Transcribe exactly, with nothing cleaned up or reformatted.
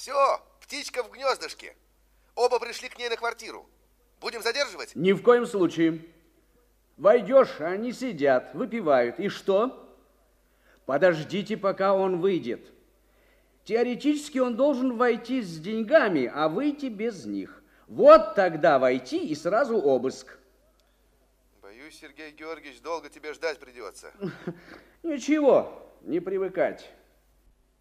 Все, птичка в гнездышке. Оба пришли к ней на квартиру. Будем задерживать? Ни в коем случае. Войдешь, они сидят, выпивают. И что? Подождите, пока он выйдет. Теоретически он должен войти с деньгами, а выйти без них. Вот тогда войти и сразу обыск. Боюсь, Сергей Георгиевич, долго тебе ждать придется. Ничего, не привыкать.